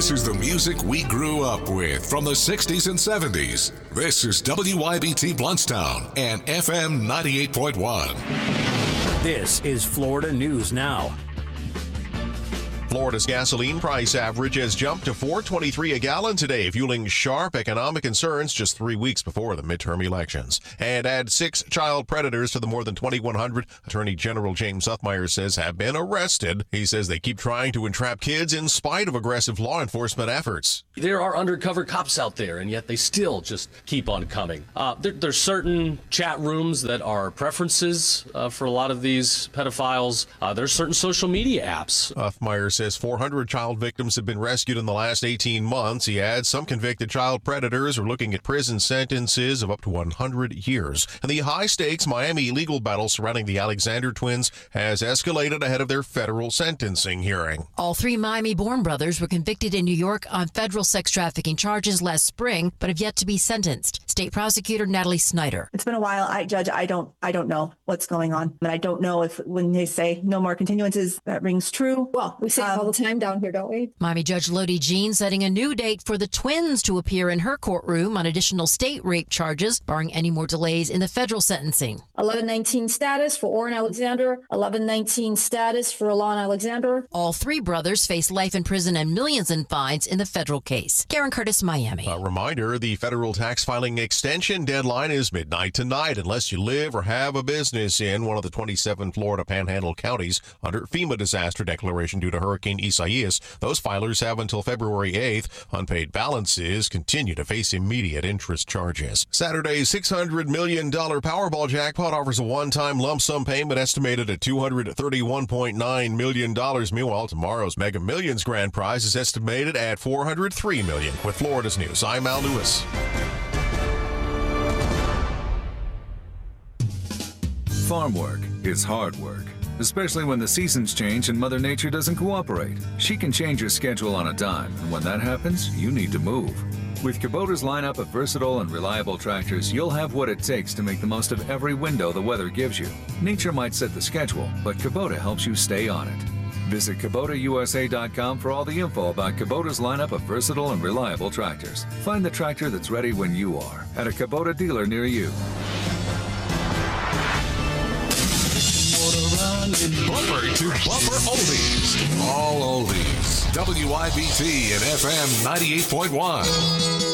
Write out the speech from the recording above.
This is the music we grew up with from the 60s and 70s. This is WYBT Bluntstown and FM 98.1. This is Florida News Now. Florida's gasoline price average has jumped to $4.23 a gallon today, fueling sharp economic concerns just 3 weeks before the midterm elections. And add 6 child predators to the more than 2,100 Attorney General James Huffmyer says have been arrested. He says they keep trying to entrap kids in spite of aggressive law enforcement efforts. There are undercover cops out there, and yet they still just keep on coming. There's certain chat rooms that are preferences for a lot of these pedophiles. There's certain social media apps. Huffmyer says 400 child victims have been rescued in the last 18 months. He adds some convicted child predators are looking at prison sentences of up to 100 years. And the high-stakes Miami legal battle surrounding the Alexander twins has escalated ahead of their federal sentencing hearing. All 3 Miami-born brothers were convicted in New York on federal sex trafficking charges last spring, but have yet to be sentenced. State prosecutor Natalie Snyder. It's been a while. Judge, I don't know what's going on. And I don't know if when they say no more continuances, that rings true. Well, we say it all the time down here, don't we? Miami Judge Lodi Jean setting a new date for the twins to appear in her courtroom on additional state rape charges, barring any more delays in the federal sentencing. 1119 status for Oren Alexander, 1119 status for Alon Alexander. All 3 brothers face life in prison and millions in fines in the federal case. Karen Curtis, Miami. A reminder, the federal tax filing extension deadline is midnight tonight unless you live or have a business in one of the 27 Florida Panhandle counties under FEMA disaster declaration due to Hurricane Isaias. Those filers have until February 8th. Unpaid balances continue to face immediate interest charges. Saturday's $600 million Powerball jackpot offers a one-time lump sum payment estimated at $231.9 million. Meanwhile, tomorrow's Mega Millions grand prize is estimated at $403 million. With Florida's News, I'm Al Lewis. Farm work is hard work, especially when the seasons change and Mother Nature doesn't cooperate. She can change your schedule on a dime, and when that happens, you need to move. With Kubota's lineup of versatile and reliable tractors, you'll have what it takes to make the most of every window the weather gives you. Nature might set the schedule, but Kubota helps you stay on it. Visit KubotaUSA.com for all the info about Kubota's lineup of versatile and reliable tractors. Find the tractor that's ready when you are at a Kubota dealer near you. Bumper to bumper oldies. All oldies. WYBT and FM 98.1.